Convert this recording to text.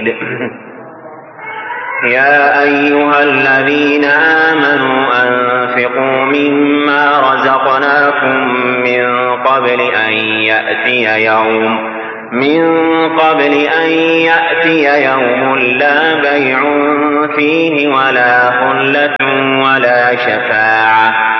حميد. يا أيها الذين آمنوا أنفقوا مما رزقناكم من قبل أن يأتي يوم لا بيع فيه ولا خلة ولا شفاعة